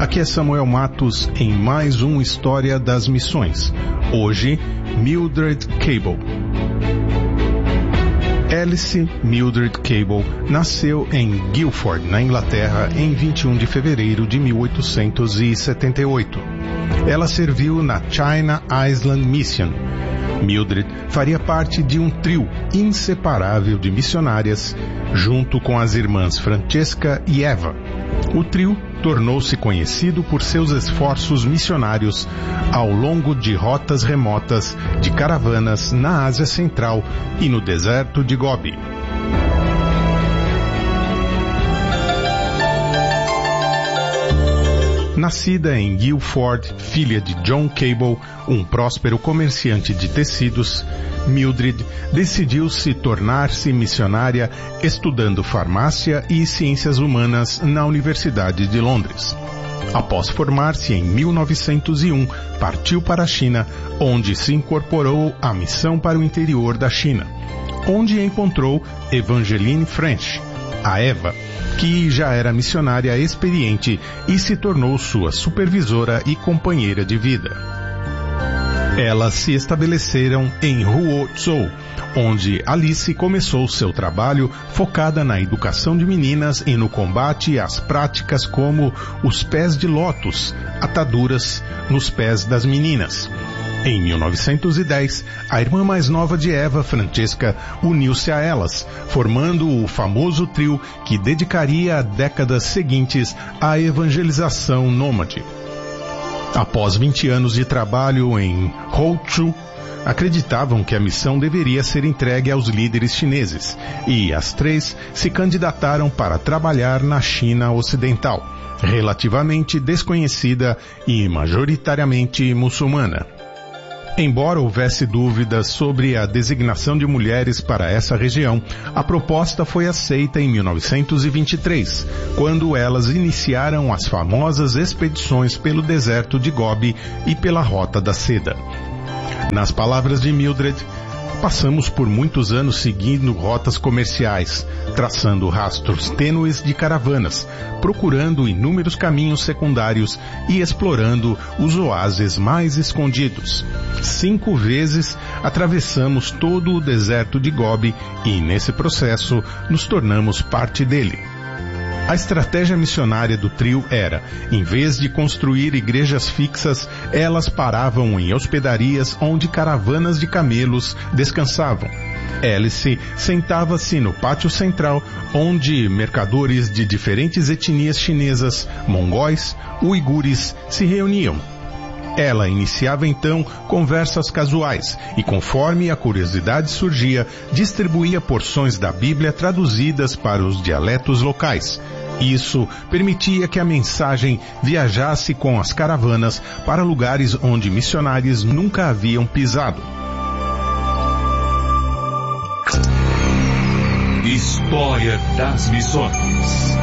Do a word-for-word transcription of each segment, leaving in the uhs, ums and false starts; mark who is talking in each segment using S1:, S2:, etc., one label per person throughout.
S1: Aqui é Samuel Matos em mais um História das Missões. Hoje, Mildred Cable. Alice Mildred Cable nasceu em Guildford, na Inglaterra, em vinte e um de fevereiro de mil oitocentos e setenta e oito. Ela serviu na China Island Mission. Mildred faria parte de um trio inseparável de missionárias, junto com as irmãs Francesca e Eva. O trio tornou-se conhecido por seus esforços missionários ao longo de rotas remotas de caravanas na Ásia Central e no deserto de Gobi. Nascida em Guildford, filha de John Cable, um próspero comerciante de tecidos, Mildred decidiu se tornar-se missionária estudando farmácia e ciências humanas na Universidade de Londres. Após formar-se em mil novecentos e um, partiu para a China, onde se incorporou à missão para o interior da China, onde encontrou Evangeline French, a Eva, que já era missionária experiente e se tornou sua supervisora e companheira de vida. Elas se estabeleceram em Huozhou, onde Alice começou seu trabalho focada na educação de meninas e no combate às práticas como os pés de lótus, ataduras nos pés das meninas. Em mil novecentos e dez, a irmã mais nova de Eva, Francesca, uniu-se a elas, formando o famoso trio que dedicaria décadas seguintes à evangelização nômade. Após vinte anos de trabalho em Huozhou, acreditavam que a missão deveria ser entregue aos líderes chineses, e as três se candidataram para trabalhar na China Ocidental, relativamente desconhecida e majoritariamente muçulmana. Embora houvesse dúvidas sobre a designação de mulheres para essa região, a proposta foi aceita em mil novecentos e vinte e três, quando elas iniciaram as famosas expedições pelo deserto de Gobi e pela Rota da Seda. Nas palavras de Mildred, passamos por muitos anos seguindo rotas comerciais, traçando rastros tênues de caravanas, procurando inúmeros caminhos secundários e explorando os oásis mais escondidos. Cinco vezes atravessamos todo o deserto de Gobi e, nesse processo, nos tornamos parte dele. A estratégia missionária do trio era, em vez de construir igrejas fixas, elas paravam em hospedarias onde caravanas de camelos descansavam. Alice sentava-se no pátio central, onde mercadores de diferentes etnias chinesas, mongóis, uigures se reuniam. Ela iniciava então conversas casuais e, conforme a curiosidade surgia, distribuía porções da Bíblia traduzidas para os dialetos locais. Isso permitia que a mensagem viajasse com as caravanas para lugares onde missionários nunca haviam pisado.
S2: História das Missões.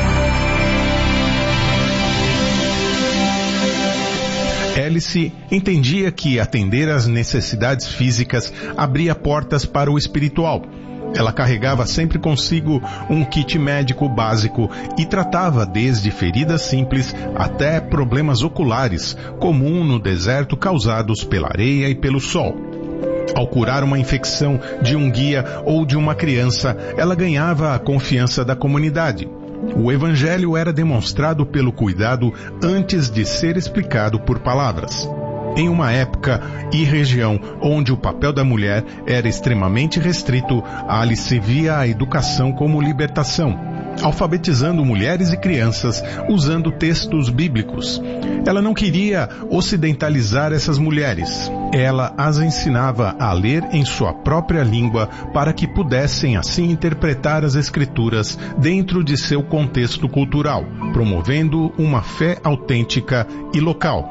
S1: Alice entendia que atender às necessidades físicas abria portas para o espiritual. Ela carregava sempre consigo um kit médico básico e tratava desde feridas simples até problemas oculares, comum no deserto causados pela areia e pelo sol. Ao curar uma infecção de um guia ou de uma criança, ela ganhava a confiança da comunidade. O evangelho era demonstrado pelo cuidado antes de ser explicado por palavras. Em uma época e região onde o papel da mulher era extremamente restrito, Alice via a educação como libertação, alfabetizando mulheres e crianças usando textos bíblicos. Ela não queria ocidentalizar essas mulheres. Ela as ensinava a ler em sua própria língua para que pudessem assim interpretar as escrituras dentro de seu contexto cultural, promovendo uma fé autêntica e local.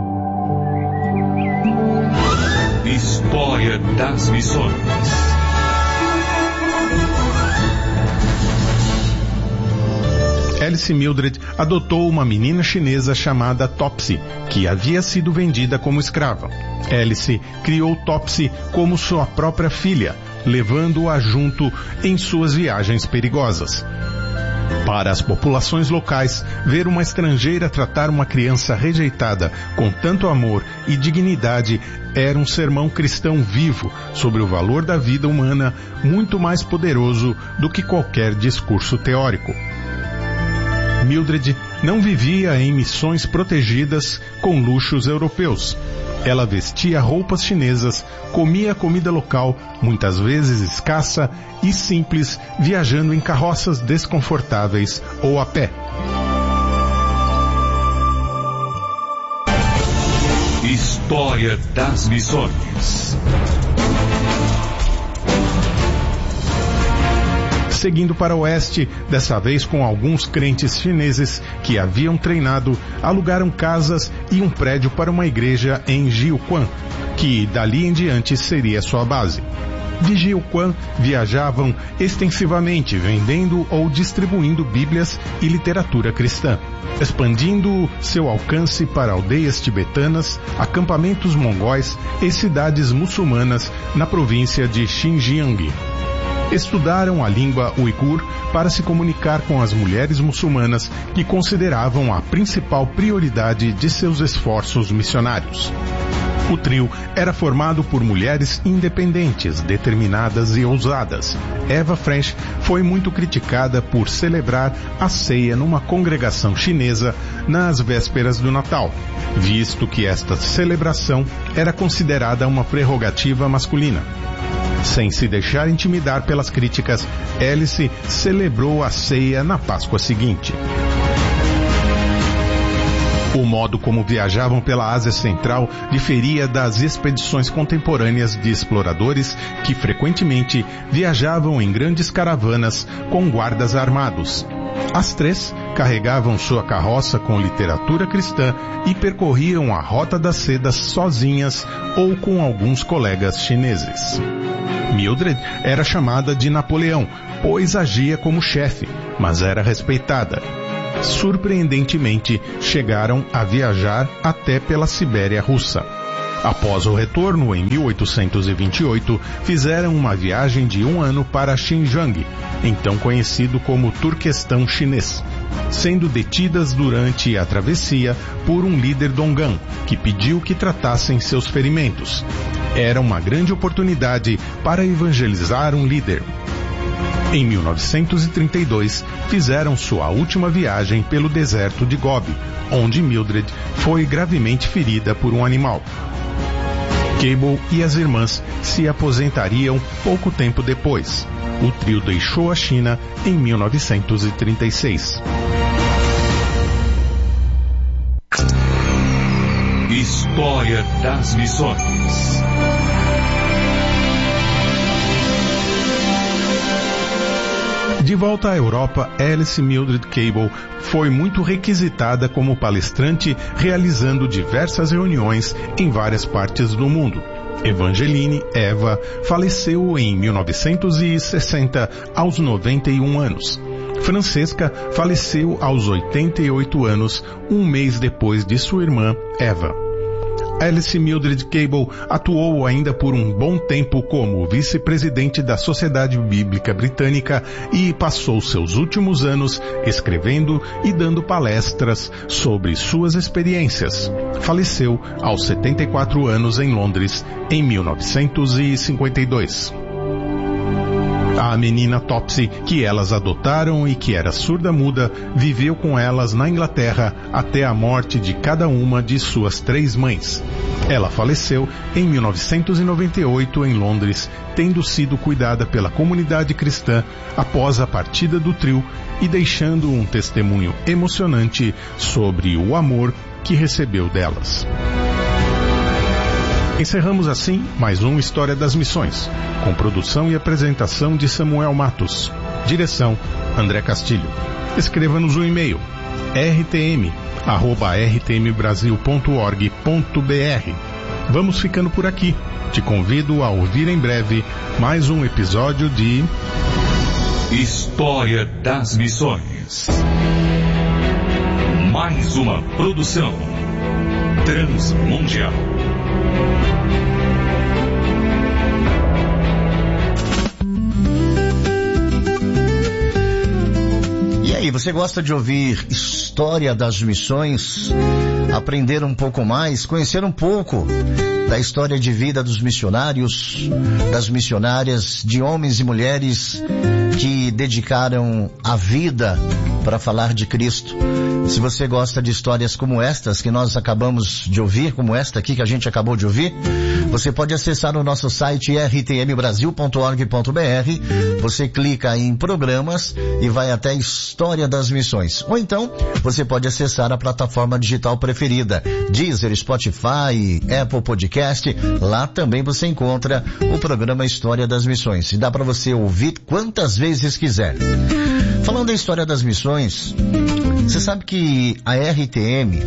S2: História das Missões.
S1: Alice Mildred adotou uma menina chinesa chamada Topsy, que havia sido vendida como escrava. Alice criou Topsy como sua própria filha, levando-a junto em suas viagens perigosas. Para as populações locais, ver uma estrangeira tratar uma criança rejeitada com tanto amor e dignidade era um sermão cristão vivo sobre o valor da vida humana, muito mais poderoso do que qualquer discurso teórico. Mildred não vivia em missões protegidas com luxos europeus. Ela vestia roupas chinesas, comia comida local, muitas vezes escassa e simples, viajando em carroças desconfortáveis ou a pé.
S2: História das Missões.
S1: Seguindo para o oeste, dessa vez com alguns crentes chineses que haviam treinado, alugaram casas e um prédio para uma igreja em Jiuquan, que dali em diante seria sua base. De Jiuquan viajavam extensivamente, vendendo ou distribuindo bíblias e literatura cristã, expandindo seu alcance para aldeias tibetanas, acampamentos mongóis e cidades muçulmanas na província de Xinjiang. Estudaram a língua uigur para se comunicar com as mulheres muçulmanas que consideravam a principal prioridade de seus esforços missionários. O trio era formado por mulheres independentes, determinadas e ousadas. Eva French foi muito criticada por celebrar a ceia numa congregação chinesa nas vésperas do Natal, visto que esta celebração era considerada uma prerrogativa masculina. Sem se deixar intimidar pelas críticas, Alice celebrou a ceia na Páscoa seguinte. O modo como viajavam pela Ásia Central diferia das expedições contemporâneas de exploradores que frequentemente viajavam em grandes caravanas com guardas armados. As três carregavam sua carroça com literatura cristã e percorriam a Rota das Sedas sozinhas ou com alguns colegas chineses. Mildred era chamada de Napoleão, pois agia como chefe, mas era respeitada. Surpreendentemente, chegaram a viajar até pela Sibéria russa. Após o retorno, em mil oitocentos e vinte e oito, fizeram uma viagem de um ano para Xinjiang, então conhecido como Turquestão chinês, sendo detidas durante a travessia por um líder Dongan, que pediu que tratassem seus ferimentos. Era uma grande oportunidade para evangelizar um líder. Em mil novecentos e trinta e dois, fizeram sua última viagem pelo deserto de Gobi, onde Mildred foi gravemente ferida por um animal. Cable e as irmãs se aposentariam pouco tempo depois. O trio deixou a China em mil novecentos e trinta e seis.
S2: História das Missões.
S1: De volta à Europa, Alice Mildred Cable foi muito requisitada como palestrante, realizando diversas reuniões em várias partes do mundo. Evangeline Eva faleceu em mil novecentos e sessenta, aos noventa e um anos. Francesca faleceu aos oitenta e oito anos, um mês depois de sua irmã Eva. Alice Mildred Cable atuou ainda por um bom tempo como vice-presidente da Sociedade Bíblica Britânica e passou seus últimos anos escrevendo e dando palestras sobre suas experiências. Faleceu aos setenta e quatro anos em Londres, em mil novecentos e cinquenta e dois. A menina Topsy, que elas adotaram e que era surda-muda, viveu com elas na Inglaterra até a morte de cada uma de suas três mães. Ela faleceu em mil novecentos e noventa e oito em Londres, tendo sido cuidada pela comunidade cristã após a partida do trio e deixando um testemunho emocionante sobre o amor que recebeu delas. Encerramos assim mais um História das Missões, com produção e apresentação de Samuel Matos. Direção, André Castilho. Escreva-nos um e-mail, r t m arroba r t m brasil ponto org ponto b r. Vamos ficando por aqui. Te convido a ouvir em breve mais um episódio de
S2: História das Missões. Mais uma produção transmundial.
S3: aí, você gosta de ouvir história das missões, aprender um pouco mais, conhecer um pouco da história de vida dos missionários, das missionárias, de homens e mulheres que dedicaram a vida para falar de Cristo? Se você gosta de histórias como estas que nós acabamos de ouvir, como esta aqui que a gente acabou de ouvir, você pode acessar o nosso site r t m brasil ponto org ponto b r. Você clica em programas e vai até a História das Missões. Ou então, você pode acessar a plataforma digital preferida, Deezer, Spotify, Apple Podcast. Lá também você encontra o programa História das Missões. E dá para você ouvir quantas vezes quiser. Falando da História das Missões, você sabe que a R T M,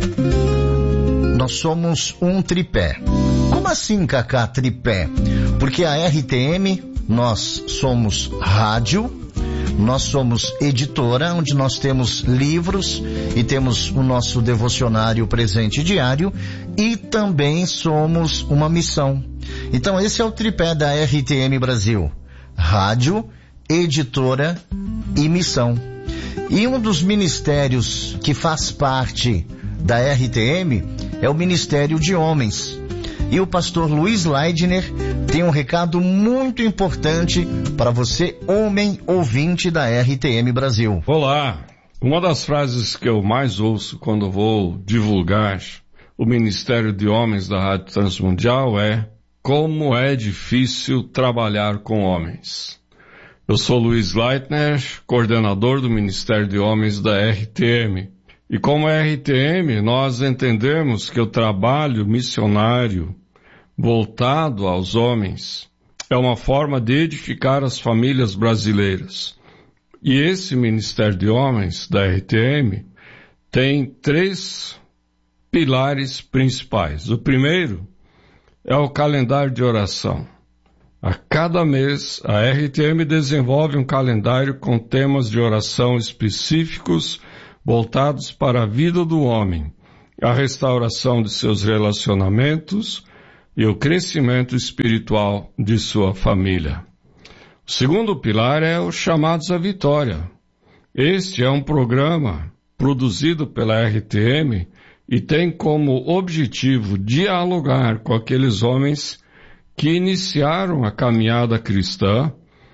S3: nós somos um tripé. Como assim, Cacá, tripé? Porque a R T M, nós somos rádio, nós somos editora, onde nós temos livros e temos o nosso devocionário presente diário, e também somos uma missão. Então esse é o tripé da R T M Brasil: rádio, editora e missão. E um dos ministérios que faz parte da R T M é o Ministério de Homens. E o pastor Luiz Leidner tem um recado muito importante para você, homem ouvinte da R T M Brasil.
S4: Olá! Uma das frases que eu mais ouço quando vou divulgar o Ministério de Homens da Rádio Transmundial é: como é difícil trabalhar com homens. Eu sou Luiz Leitner, coordenador do Ministério de Homens da R T M. E como R T M, nós entendemos que o trabalho missionário voltado aos homens é uma forma de edificar as famílias brasileiras. E esse Ministério de Homens da R T M tem três pilares principais. O primeiro é o calendário de oração. A cada mês, a R T M desenvolve um calendário com temas de oração específicos voltados para a vida do homem, a restauração de seus relacionamentos e o crescimento espiritual de sua família. O segundo pilar é os Chamados à Vitória. Este é um programa produzido pela R T M e tem como objetivo dialogar com aqueles homens que iniciaram a caminhada cristã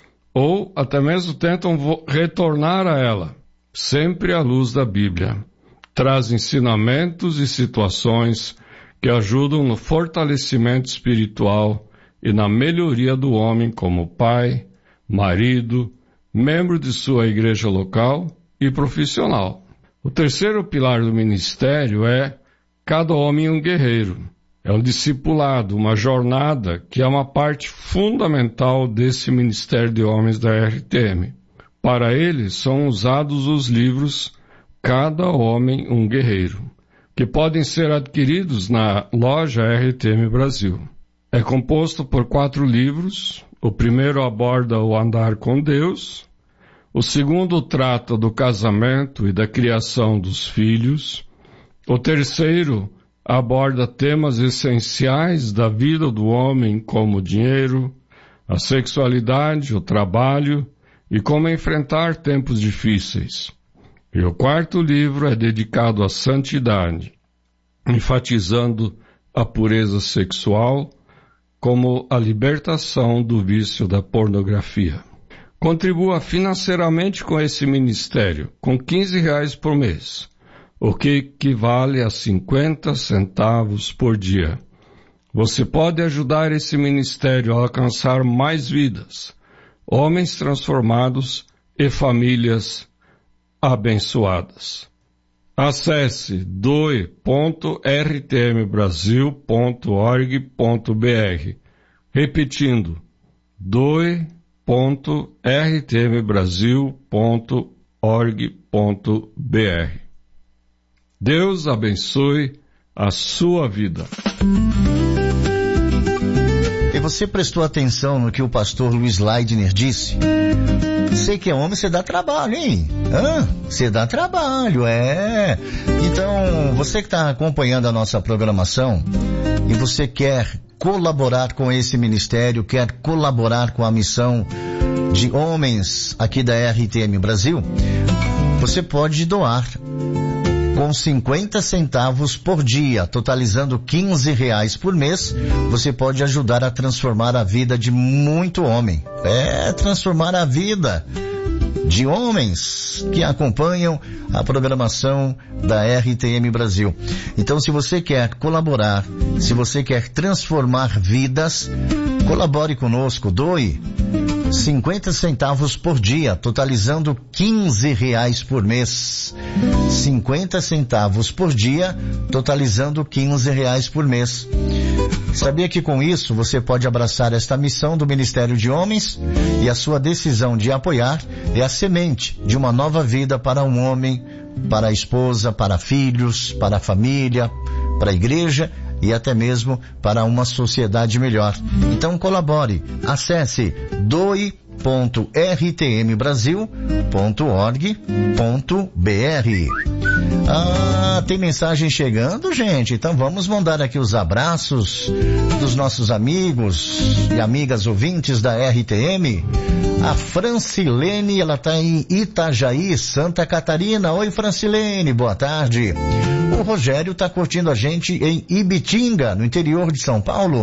S4: ou até mesmo tentam retornar a ela, sempre à luz da Bíblia. Traz ensinamentos e situações que ajudam no fortalecimento espiritual e na melhoria do homem como pai, marido, membro de sua igreja local e profissional. O terceiro pilar do ministério é cada homem um guerreiro. É um discipulado, uma jornada que é uma parte fundamental desse Ministério de Homens da R T M. Para ele são usados os livros Cada Homem um Guerreiro, que podem ser adquiridos na loja R T M Brasil. É composto por quatro livros. O primeiro aborda o andar com Deus. O segundo trata do casamento e da criação dos filhos. O terceiro aborda temas essenciais da vida do homem, como o dinheiro, a sexualidade, o trabalho e como enfrentar tempos difíceis. E o quarto livro é dedicado à santidade, enfatizando a pureza sexual como a libertação do vício da pornografia. Contribua financeiramente com esse ministério, com quinze reais por mês, o que equivale a cinquenta centavos por dia. Você pode ajudar esse ministério a alcançar mais vidas, homens transformados e famílias abençoadas. Acesse doe ponto r t m brasil ponto org ponto b r. Repetindo, doe ponto r t m brasil ponto org ponto b r. Deus abençoe a sua vida.
S3: E você prestou atenção no que o pastor Luiz Leidner disse? Você que é homem, você dá trabalho, hein? Hã? Você dá trabalho, é. Então, você que está acompanhando a nossa programação e você quer colaborar com esse ministério, quer colaborar com a missão de homens aqui da R T M Brasil, você pode doar com cinquenta centavos por dia, totalizando quinze reais por mês. Você pode ajudar a transformar a vida de muito homem. É, transformar a vida de homens que acompanham a programação da R T M Brasil. Então, se você quer colaborar, se você quer transformar vidas, colabore conosco, doe cinquenta centavos por dia, totalizando quinze reais por mês. cinquenta centavos por dia, totalizando quinze reais por mês. Sabia que com isso você pode abraçar esta missão do Ministério de Homens, e a sua decisão de apoiar é a semente de uma nova vida para um homem, para a esposa, para filhos, para a família, para a igreja e até mesmo para uma sociedade melhor. Então colabore, acesse doe ponto r t m brasil ponto org ponto b r. Ah, tem mensagem chegando, gente? Então vamos mandar aqui os abraços dos nossos amigos e amigas ouvintes da R T M. A Francilene, ela está em Itajaí, Santa Catarina. Oi, Francilene, boa tarde. O Rogério está curtindo a gente em Ibitinga, no interior de São Paulo.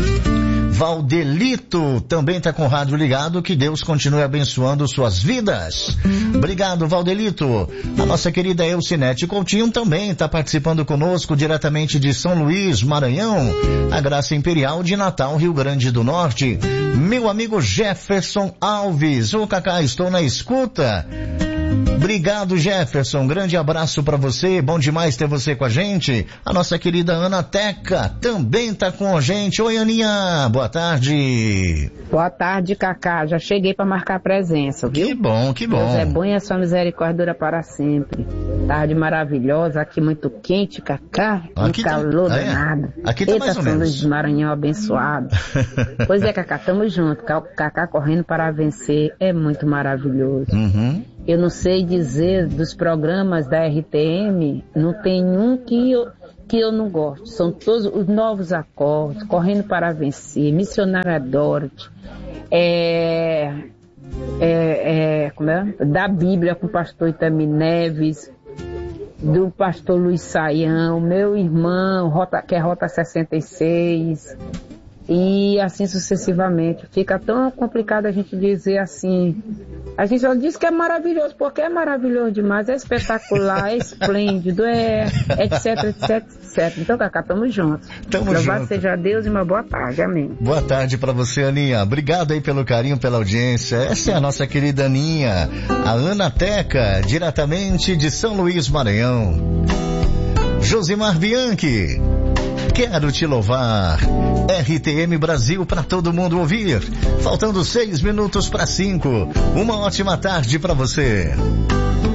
S3: Valdelito também está com o rádio ligado. Que Deus continue abençoando suas vidas. Obrigado, Valdelito. A nossa querida Elcinete Coutinho também está participando conosco diretamente de São Luís, Maranhão, a Graça Imperial de Natal, Rio Grande do Norte. Meu amigo Jefferson Alves. Ô, Cacá, estou na escuta. Obrigado, Jefferson. Um grande abraço para você. Bom demais ter você com a gente. A nossa querida Ana Teca também está com a gente. Oi, Aninha. Boa tarde.
S5: Boa tarde, Cacá. Já cheguei para marcar presença, viu?
S3: Que bom, que bom.
S5: Deus é bom e a sua misericórdia dura para sempre. Tarde maravilhosa, aqui muito quente, Cacá.
S3: Aqui
S5: um calor
S3: tá...
S5: danado.
S3: É. Aqui tá
S5: Eita,
S3: mais ou
S5: São
S3: menos.
S5: Luís do Maranhão abençoado. Pois é, Cacá, tamo junto. Cacá correndo para vencer é muito maravilhoso.
S3: Uhum.
S5: Eu não sei dizer dos programas da R T M, não tem um que eu, que eu não gosto. São todos os novos acordes, Correndo para Vencer, Missionária Dorothy, é, é, é, como é? Da Bíblia com o pastor Itami Neves, do pastor Luiz Saião, meu irmão, Rota, que é Rota sessenta e seis, e assim sucessivamente. Fica tão complicado a gente dizer assim. A gente só diz que é maravilhoso, porque é maravilhoso demais, é espetacular, é esplêndido, é etc, etc, etcétera. Então, Cacá, tamo juntos.
S3: Tamo
S5: Louvado
S3: junto.
S5: seja Deus e uma boa tarde. Amém.
S3: Boa tarde para você, Aninha. Obrigado aí pelo carinho, pela audiência. Essa é a nossa querida Aninha, a Ana Teca, diretamente de São Luís, Maranhão. Josimar Bianchi. Quero te louvar. R T M Brasil para todo mundo ouvir. Faltando seis minutos para cinco. Uma ótima tarde para você.